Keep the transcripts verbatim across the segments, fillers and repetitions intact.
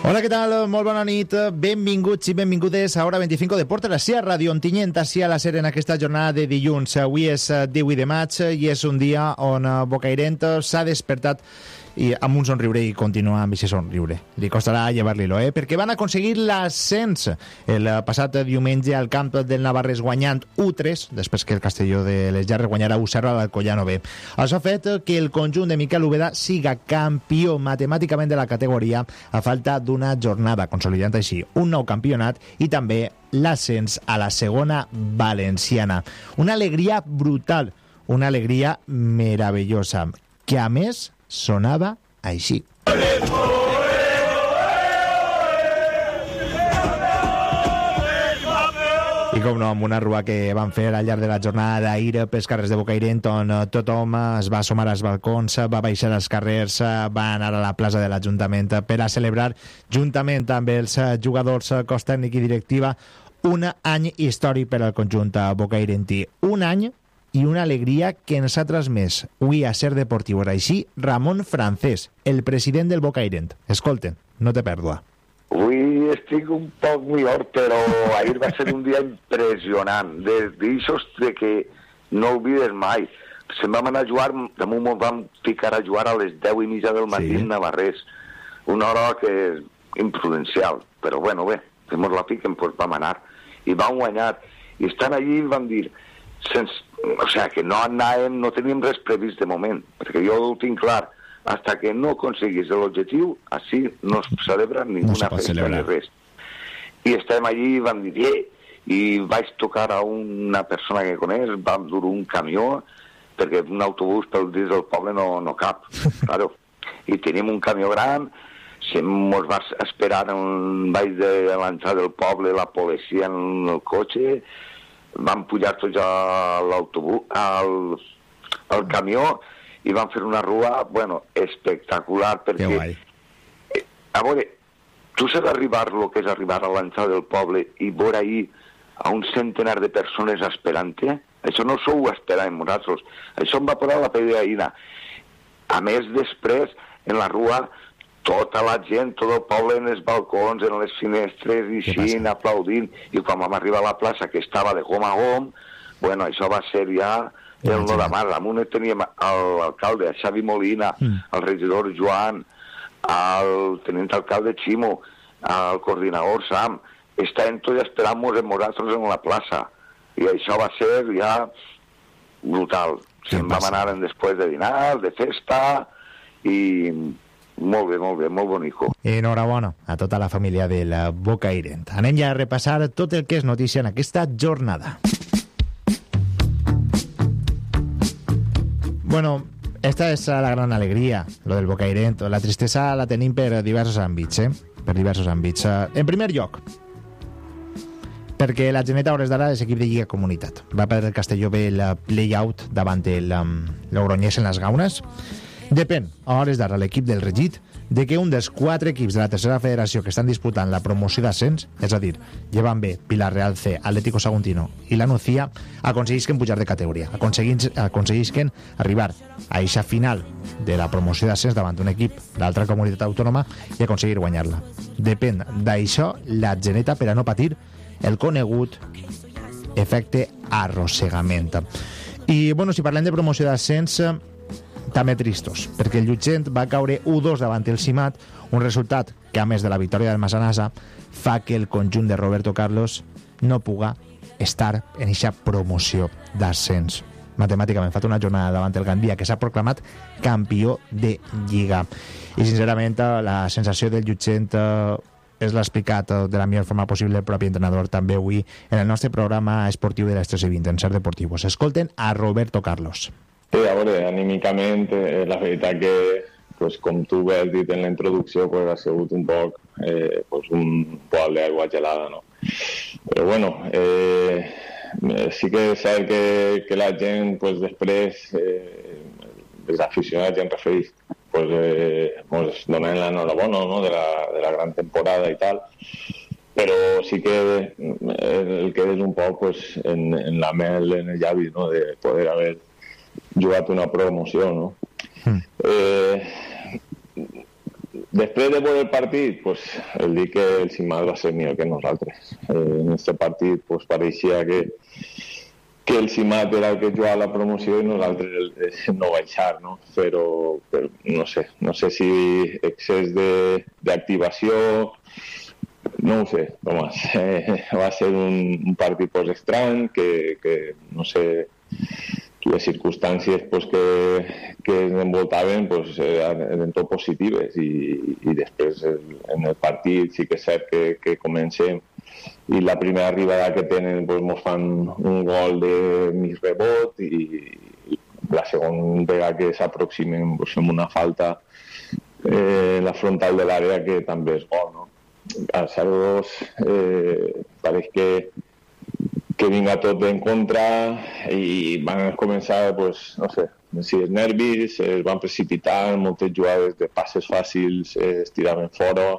Hola, què tal? Molt bona nit. Benvinguts i benvingudes a Hora vint-i-cinc de Porter, així a Radio Ontinyent, així a la SER en aquesta jornada de dilluns. Avui és divuit de maig i és un dia on Bocairent s'ha despertat i amb un somriure i continua amb aquest somriure. Li costarà llevar-li-lo, eh? Perquè van aconseguir l'ascens el passat diumenge al camp del Navarrés guanyant u tres, després que el Castelló de les Llarres guanyarà u zero a l'Alcoyano B. Això ha fet que el conjunt de Miquel Úbeda siga campió matemàticament de la categoria a falta d'una jornada, consolidant així un nou campionat i també l'ascens a la segona valenciana. Una alegria brutal, una alegria meravellosa, que a més sonava així. I com no, amb una rua que van fer al llarg de la jornada d'ahir pels carrers de Bocairent, on tothom es va assomar als balcons, va baixar als carrers, va anar a la plaça de l'Ajuntament per a celebrar, juntament amb els jugadors, cos tècnic i directiva, un any històric per al conjunt bocairentí. Un any i una alegria que ens ha transmès avui a SER Deportius. Així, Ramon Francés, el president del Bocairent. Escolten, no té pèrdua. Avui estic un poc millor, però ahir va ser un dia impressionant. D'aixòs de que no oblides mai. Se'n vam anar a jugar, damunt ens vam ficar a jugar a les deu i mitja del matí sí. en Navarrés. Una hora que és imprudencial, però bueno, bé, que mos la fiquen, doncs vam anar. I vam guanyar. I estan allí i vam dir... Sense, o sigui, que no anàvem, no teníem res previst de moment, perquè jo ho tinc clar, hasta que no aconseguis l'objectiu, així no es celebra ninguna no festa ni res. I estem allí i vam dir, eh, i vaig tocar a una persona que coneix, vam dur un camió, perquè un autobús pel dins del poble no, no cap, claro. I tenim un camió gran, se mos va esperar en baix de l'entrada del poble, la policia en el cotxe, vam pujar tots a l'autobús, al, al camió, i vam fer una rua, bueno, espectacular, perquè... Eh, a veure, tu saps arribar el que és arribar a l'entrada del poble i veure ahir a un centenar de persones esperant-te? Això no sou esperant nosaltres, això em va posar la pell d'ahir. A més, després, en la rua, tota la gent, tot el poble en els balcons, en les finestres, i així, aplaudint. I quan vam arribar a la plaça, que estava de gom a gom, bueno, això va ser ja el no de mar. Amunt teníem l'alcalde, Xavi Molina, mm. el regidor Joan, el tenent alcalde Ximo, el coordinador Sam, estaven tots esperant-nos en nosaltres en la plaça. I això va ser ja brutal. Se'n vam anar després de dinar, de festa, i... Molt bé, molt bé, molt bonico. Enhorabona a tota la família del Bocairent. Anem ja a repassar tot el que és notícia en aquesta jornada. Bueno, esta és la gran alegria, lo del Bocairent. La tristesa la tenim per diversos àmbits, eh? Per diversos àmbits. En primer lloc, perquè la Geneta a hores d'ara és equip de Lliga Comunitat. Va perdre el Castelló B el play-out davant el um, Logroñés en les Gaunes. Depèn, a hores d'ara, l'equip del Regit, de que un dels quatre equips de la tercera federació que estan disputant la promoció d'ascens, és a dir, Llevant B, Pilar Real C, Atlético Saguntino i la Nucía, aconseguisquen pujar de categoria, aconseguisquen arribar a eixa final de la promoció d'ascens davant d'un equip d'altra comunitat autònoma i aconseguir guanyar-la. Depèn d'això la Geneta per a no patir el conegut efecte arrossegament. I, bueno, si parlem de promoció d'ascens, també tristos, perquè el Llutxent va caure u dos davant el Simat, un resultat que, a més de la victòria del Massanassa, fa que el conjunt de Roberto Carlos no puga estar en eixa promoció d'ascens. Matemàticament, fa una jornada davant el Gandia, que s'ha proclamat campió de Lliga. I, sincerament, la sensació del Llutxent és l'ha explicat de la millor forma possible el propi entrenador també avui en el nostre programa esportiu de les tres i vint en SER Deportius. Escolten a Roberto Carlos. Sí, a veure, anímicament, eh, la veritat que, pues, com tu bé has dit en la introducció, pues, ha sigut un poc eh, pues, un poc d'aigua gelada, no? Però, bueno, eh, sí que és cert que, que la gent, pues, després, eh, els aficionats, em referís, pues, eh, pues, donen l'enhorabona, no?, de la, de la gran temporada i tal, però sí que el que és un poc, pues, en, en la mel, en el llavi, no?, de poder haver jugat una promoció, no? Mm. Eh, després de veure el partit, pues, el dir que el Simat va ser millor que nosaltres. Eh, en aquest partit pues, pareixia que, que el Simat era el que jugava la promoció i nosaltres el, el no baixar, no? Però, però no sé, no sé si excés d'activació, no ho sé, Tomàs. Eh, va ser un, un partit pues, estrany que, que no sé, les circumstàncies pues, que, que es envoltaven pues, eren, eren tot positives i, i després el, en el partit sí que és cert que, que comencem i la primera arribada que tenen pues, mos fan un gol de mig rebot i, i la segona vegada que s'aproximen pues, fem una falta eh, en la frontal de l'àrea que també és gol, no? A zero dos eh, pareix que que vinga tot en contra i van començar, pues, no sé, si els nervis, es van precipitar, moltes jugades de passes fàcils es tiraven fora.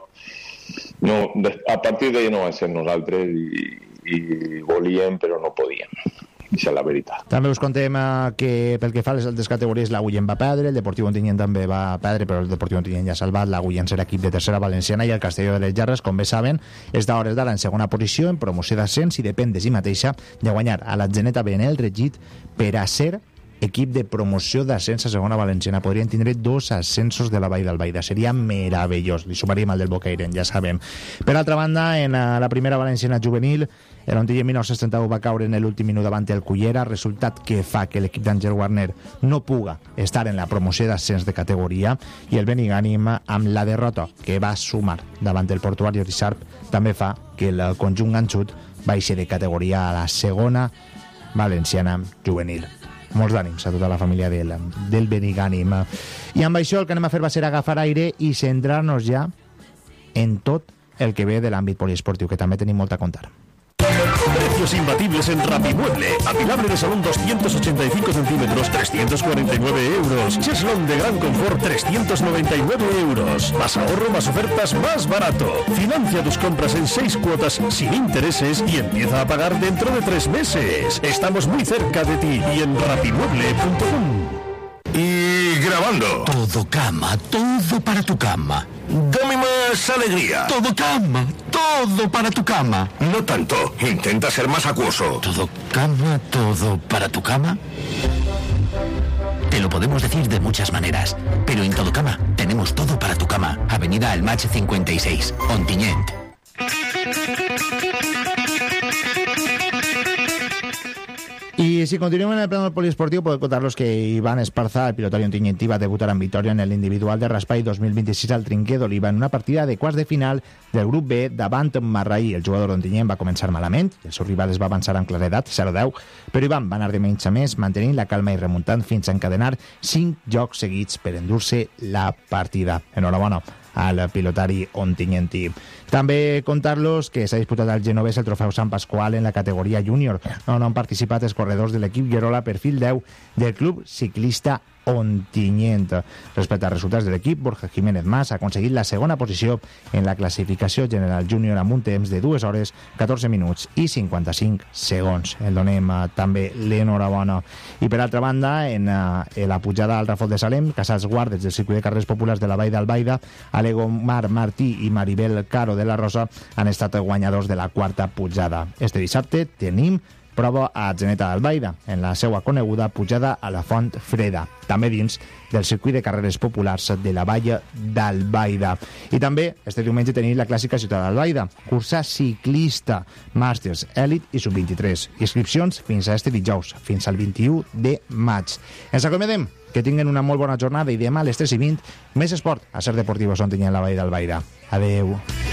No, a partir d'ahir no van ser nosaltres i, i volíem però no podíem. Això és la veritat. També us contem que pel que fa a les altres categories l'Agullent va perdre, el Deportiu Ontinyent també va perdre, però el Deportiu Ontinyent ja ha salvat, l'Agullent serà equip de tercera valenciana i el Castelló de les Jarres, com bé saben, està a hores d'ara en segona posició, en promoció d'ascens i depèn de si mateixa de guanyar a l'Atzeneta B en el Regit per a ser equip de promoció d'ascens a segona valenciana. Podrien tindre dos ascensos de la Vall d'Albaida. Seria meravellós. Li sumaríem al del Bocairent, ja sabem. Per altra banda, en la primera valenciana juvenil, el Ontinyent mil nou-cents trenta-u va caure en l'últim minut davant el Cullera, resultat que fa que l'equip d'Àngel Warner no puga estar en la promoció d'ascens de categoria i el Benigànim, amb la derrota que va sumar davant el Portuari Risarp, també fa que el conjunt ganxut baixi de categoria a la segona valenciana juvenil. Molts d'ànims a tota la família del, del Benigànim. I amb això el que anem a fer va ser agafar aire i centrar-nos ja en tot el que ve de l'àmbit poliesportiu, que també tenim molt a contar. Precios imbatibles en Rapimueble. Apilable de salón doscientos ochenta y cinco centímetros, trescientos cuarenta y nueve euros. Cheslón de gran confort, trescientos noventa y nueve euros. Más ahorro, más ofertas, más barato. Financia tus compras en seis cuotas sin intereses y empieza a pagar dentro de tres meses. Estamos muy cerca de ti y en rapimueble punto com. Y grabando. Todo cama, todo para tu cama. Dame más alegría. Todo cama, todo para tu cama. No tanto, intenta ser más acuoso. Todo cama, todo para tu cama. Te lo podemos decir de muchas maneras, pero en Todo Cama tenemos todo para tu cama. Avenida Almach cincuenta y seis, Ontinyent. I si continuem en el plano poliesportiu, podem contar-los que Iván Esparza, el pilotari ontinyentí, va debutar en victòria en l'individual de Raspai dos mil vint-i-sis al Trinquer d'Oliva en una partida de quarts de final del grup B davant Marraí. El jugador d'Ontinyent va començar malament, el seu rival es va avançar amb claredat, zero a deu, però Iván va anar de menys a més, mantenint la calma i remuntant fins a encadenar cinc jocs seguits per endur-se la partida. Enhorabona al pilotari ontinyentí. També contar-los que s'ha disputat al Genovès el trofeu Sant Pasqual en la categoria júnior, on han participat els corredors de l'equip Guerola perfil deu del Club Ciclista Ontinyent. Respecte als resultats de l'equip, Borja Jiménez Mas ha aconseguit la segona posició en la classificació general júnior amb un temps de dues hores, catorze minuts i cinquanta-cinc segons. El donem uh, també l'enhorabona. I per altra banda, en, uh, en la pujada al Rafol de Salem, casals guardes del circuit de carrers populars de la Vall d'Albaida, Alegomar Martí i Maribel Caro de la Rosa han estat guanyadors de la quarta pujada. Este dissabte tenim prova a Atzeneta d'Albaida, en la seva coneguda pujada a la Font Freda, també dins del circuit de carreres populars de la Vall d'Albaida. I també este diumenge tenim la clàssica Ciutat d'Albaida, cursa ciclista, màsters, èlit i sub vint-i-tres. Inscripcions fins a este dijous, fins al vint-i-u de maig. Ens acomodem, que tinguin una molt bona jornada i demà a les tres i vint més esport a Ser Deportivos Ontinyent, la Vall d'Albaida. Adeu.